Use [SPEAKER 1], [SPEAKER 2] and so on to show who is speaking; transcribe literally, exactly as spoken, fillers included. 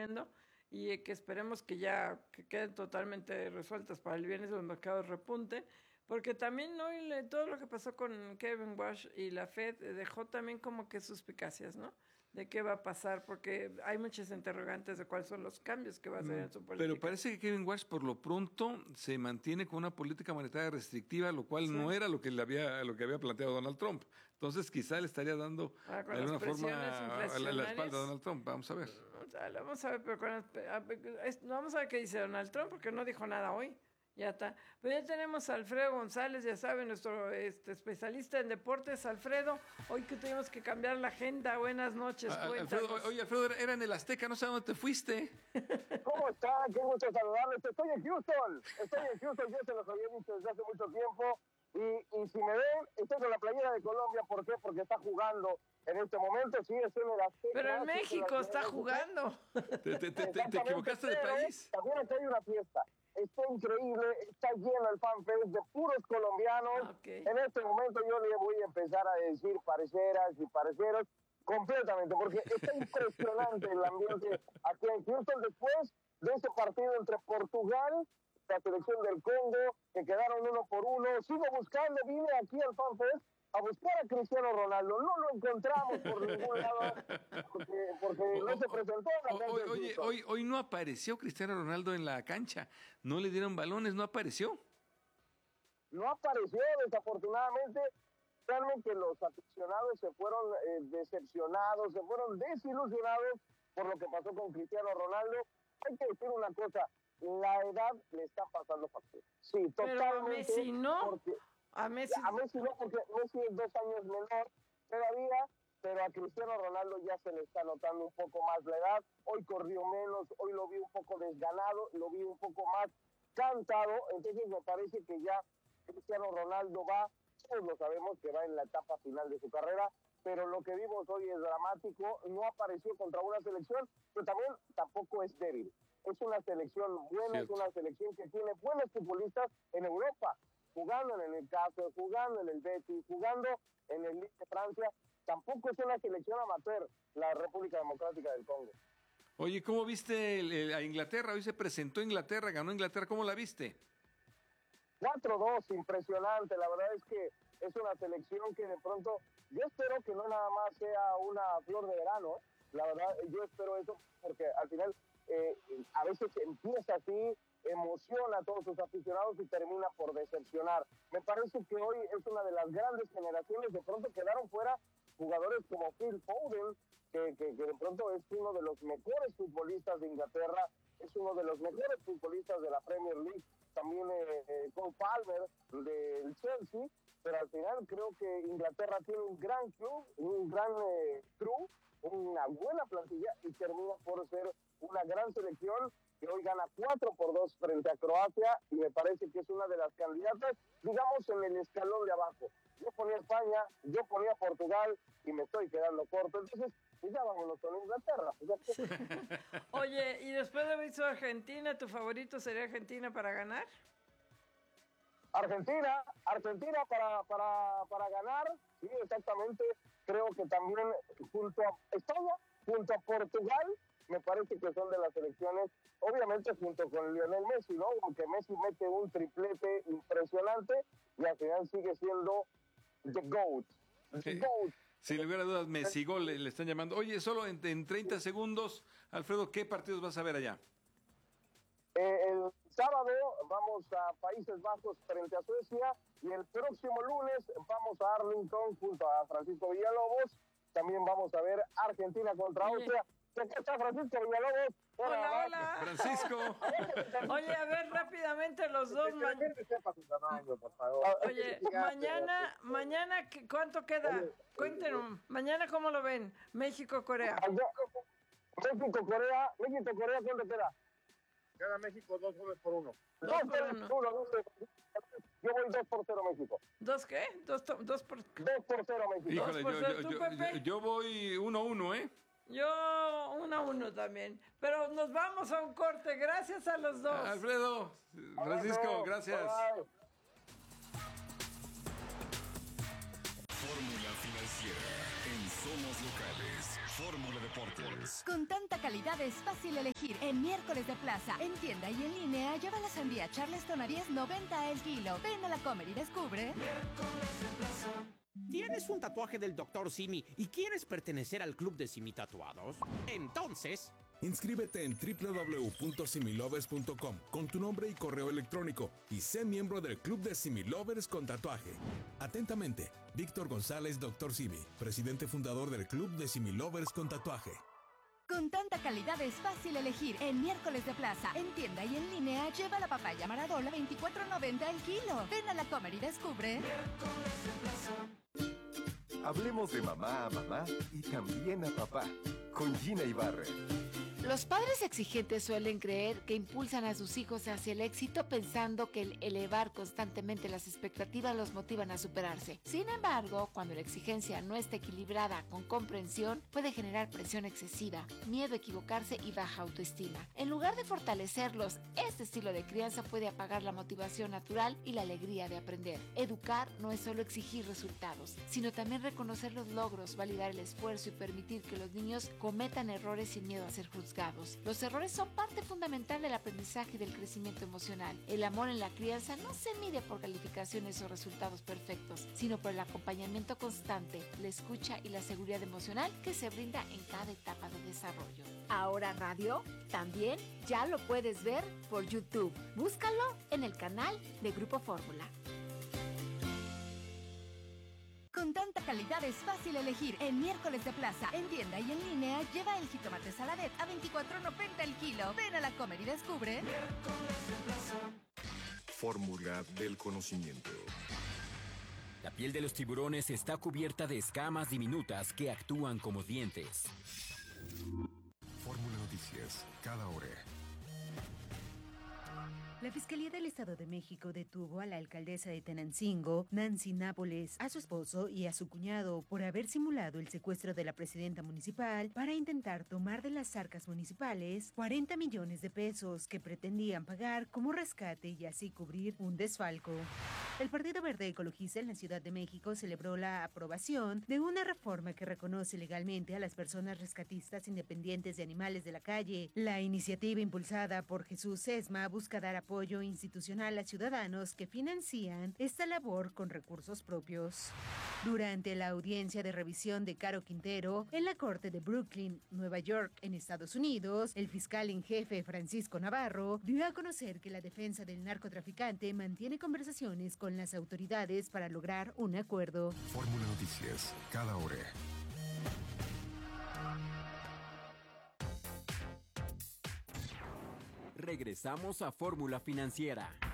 [SPEAKER 1] ocurriendo y eh, que esperemos que ya que queden totalmente resueltas para el viernes los mercados repunte, porque también hoy le, todo lo que pasó con Kevin Walsh y la Fed eh, dejó también como que suspicacias, ¿no? De qué va a pasar, porque hay muchas interrogantes de cuáles son los cambios que va a hacer en su política.
[SPEAKER 2] Pero parece que Kevin Walsh por lo pronto se mantiene con una política monetaria restrictiva, lo cual sí. no era lo que le había lo que había planteado Donald Trump. Entonces quizá le estaría dando
[SPEAKER 1] ah,
[SPEAKER 2] de alguna forma a la, la espalda a Donald Trump. Vamos a ver.
[SPEAKER 1] Vamos a ver, pero con el, vamos a ver qué dice Donald Trump, porque no dijo nada hoy. Ya está. Pero ya tenemos a Alfredo González, ya saben, nuestro este, especialista en deportes. Alfredo, hoy que tuvimos que cambiar la agenda. Buenas noches.
[SPEAKER 2] A, Alfredo, oye, Alfredo, era en el Azteca, no sé a dónde te fuiste.
[SPEAKER 3] ¿Cómo está? Qué gusto saludarles. Estoy en Houston. Estoy en Houston, yo se los había dicho desde hace mucho tiempo. Y, y si me ven, estoy con la playera de Colombia. ¿Por qué? Porque está jugando en este momento. Sí, estoy en el Azteca.
[SPEAKER 1] Pero en México está jugando.
[SPEAKER 2] Te, te, te, te equivocaste de país.
[SPEAKER 3] También aquí hay una fiesta. Está increíble, está lleno el fanfest de puros colombianos. Okay. En este momento yo le voy a empezar a decir parceras y parceros completamente, porque está impresionante el ambiente aquí en Houston después de ese partido entre Portugal, la selección del Congo, que quedaron uno por uno. Sigo buscando, vine aquí al fanfest a buscar a Cristiano Ronaldo. No lo encontramos por ningún lado porque, porque no se presentó en la cancha.
[SPEAKER 2] Oye, hoy, hoy no apareció Cristiano Ronaldo en la cancha. No le dieron balones, no apareció.
[SPEAKER 3] No apareció, desafortunadamente. Realmente los aficionados se fueron eh, decepcionados, se fueron desilusionados por lo que pasó con Cristiano Ronaldo. Hay que decir una cosa, la edad le está pasando factura. Sí, totalmente.
[SPEAKER 1] Pero Messi no.
[SPEAKER 3] Porque
[SPEAKER 1] A Messi.
[SPEAKER 3] a Messi no, porque Messi es dos años menor todavía, pero a Cristiano Ronaldo ya se le está notando un poco más la edad. Hoy corrió menos, hoy lo vi un poco desganado, lo vi un poco más cansado. Entonces me parece que ya Cristiano Ronaldo va, todos lo sabemos que va en la etapa final de su carrera, pero lo que vimos hoy es dramático. No apareció contra una selección, pero también tampoco es débil. Es una selección buena, Cierto. es una selección que tiene buenos futbolistas en Europa, jugando en el Caso, jugando en el Betis, jugando en el Lille de Francia. Tampoco es una selección amateur, la República Democrática del Congo.
[SPEAKER 2] Oye, ¿cómo viste el, el, a Inglaterra? Hoy se presentó Inglaterra, ganó Inglaterra. ¿Cómo la viste?
[SPEAKER 3] cuatro dos, impresionante. La verdad es que es una selección que de pronto, yo espero que no nada más sea una flor de verano. La verdad, yo espero eso porque al final eh, a veces empieza así, emociona a todos sus aficionados y termina por decepcionar. Me parece que hoy es una de las grandes generaciones. De pronto quedaron fuera jugadores como Phil Foden, que, que, que de pronto es uno de los mejores futbolistas de Inglaterra, es uno de los mejores futbolistas de la Premier League, también eh, eh, Cole Palmer del Chelsea, pero al final creo que Inglaterra tiene un gran club, un gran eh, crew, una buena plantilla y termina por ser una gran selección que hoy gana cuatro por dos frente a Croacia y me parece que es una de las candidatas, digamos, en el escalón de abajo. Yo ponía España, yo ponía Portugal y me estoy quedando corto. Entonces, pues ya vámonos con Inglaterra. Pues
[SPEAKER 1] sí. Oye, y después de haber visto Argentina, ¿tu favorito sería Argentina para ganar?
[SPEAKER 3] Argentina, Argentina para, para, para ganar, sí, exactamente. Creo que también junto a España, junto a Portugal, me parece que son de las selecciones, obviamente junto con Lionel Messi, ¿no? Aunque Messi mete un triplete impresionante y al final sigue siendo the GOAT. The GOAT.
[SPEAKER 2] Si le hubiera dudas, Messi Gol le, le están llamando. Oye, solo en, en treinta segundos, Alfredo, ¿qué partidos vas a ver allá?
[SPEAKER 3] Eh, el sábado vamos a Países Bajos frente a Suecia y el próximo lunes vamos a Arlington junto a Francisco Villalobos. También vamos a ver Argentina contra Austria. Aquí está Francisco Villalobos.
[SPEAKER 1] Hola, hola. hola.
[SPEAKER 2] Francisco.
[SPEAKER 1] Oye, a ver rápidamente los dos. Ma- Oye, mañana, mañana, ¿cuánto queda? Cuéntenos, mañana ¿cómo lo ven? México-Corea.
[SPEAKER 3] México-Corea, México-Corea, ¿cuánto queda?
[SPEAKER 4] Gana México dos goles por uno.
[SPEAKER 1] Dos por uno.
[SPEAKER 3] Yo voy dos por cero México.
[SPEAKER 1] ¿Dos qué? Dos, to- dos por...
[SPEAKER 3] Dos por cero México.
[SPEAKER 2] Híjole,
[SPEAKER 1] Dos por
[SPEAKER 2] yo,
[SPEAKER 1] cero.
[SPEAKER 2] yo,
[SPEAKER 1] ¿Tú,
[SPEAKER 2] yo,
[SPEAKER 1] Pepe?
[SPEAKER 2] yo, yo voy uno a uno, ¿eh?
[SPEAKER 1] Yo uno a uno también. Pero nos vamos a un corte. Gracias a los dos.
[SPEAKER 2] Alfredo, Francisco, gracias.
[SPEAKER 3] Bye.
[SPEAKER 5] Fórmula Financiera en Somos Locales. Fórmula Deportes.
[SPEAKER 6] Con tanta calidad es fácil elegir. En miércoles de plaza, en tienda y en línea, lleva la sandía Charleston a diez noventa el kilo. Ven a la Comer y descubre. Miércoles de plaza.
[SPEAKER 7] ¿Tienes un tatuaje del doctor Simi y quieres pertenecer al club de Simi Tatuados? Entonces...
[SPEAKER 8] inscríbete en doble u doble u doble u punto similovers punto com con tu nombre y correo electrónico y sé miembro del club de Similovers con tatuaje. Atentamente, Víctor González, doctor Simi, presidente fundador del club de Similovers con tatuaje.
[SPEAKER 6] Con tanta calidad es fácil elegir. En miércoles de plaza, en tienda y en línea, lleva la papaya Maradola veinticuatro noventa el kilo. Ven a la Comer y descubre. Miércoles de plaza.
[SPEAKER 9] Hablemos de mamá a mamá y también a papá, con Gina Ibarra.
[SPEAKER 10] Los padres exigentes suelen creer que impulsan a sus hijos hacia el éxito pensando que el elevar constantemente las expectativas los motivan a superarse. Sin embargo, cuando la exigencia no está equilibrada con comprensión, puede generar presión excesiva, miedo a equivocarse y baja autoestima. En lugar de fortalecerlos, este estilo de crianza puede apagar la motivación natural y la alegría de aprender. Educar no es solo exigir resultados, sino también reconocer los logros, validar el esfuerzo y permitir que los niños cometan errores sin miedo a ser juzgados. Los errores son parte fundamental del aprendizaje y del crecimiento emocional. El amor en la crianza no se mide por calificaciones o resultados perfectos, sino por el acompañamiento constante, la escucha y la seguridad emocional que se brinda en cada etapa de desarrollo. Ahora radio, también ya lo puedes ver por YouTube. Búscalo en el canal de Grupo Fórmula.
[SPEAKER 6] Con tanta calidad es fácil elegir. En miércoles de plaza, en tienda y en línea, lleva el jitomate Saladet a veinticuatro noventa el kilo. Ven a la Comer y descubre. Miércoles de plaza.
[SPEAKER 5] Fórmula del conocimiento.
[SPEAKER 11] La piel de los tiburones está cubierta de escamas diminutas que actúan como dientes.
[SPEAKER 5] Fórmula Noticias, cada hora.
[SPEAKER 12] La Fiscalía del Estado de México detuvo a la alcaldesa de Tenancingo, Nancy Nápoles, a su esposo y a su cuñado por haber simulado el secuestro de la presidenta municipal para intentar tomar de las arcas municipales cuarenta millones de pesos que pretendían pagar como rescate y así cubrir un desfalco. El Partido Verde Ecologista en la Ciudad de México celebró la aprobación de una reforma que reconoce legalmente a las personas rescatistas independientes de animales de la calle. La iniciativa impulsada por Jesús Sesma busca dar apoyo institucional a ciudadanos que financian esta labor con recursos propios. Durante la audiencia de revisión de Caro Quintero en la Corte de Brooklyn, Nueva York, en Estados Unidos, el fiscal en jefe Francisco Navarro dio a conocer que la defensa del narcotraficante mantiene conversaciones con las autoridades para lograr un acuerdo.
[SPEAKER 5] Fórmula Noticias, cada hora.
[SPEAKER 11] Regresamos a Fórmula Financiera.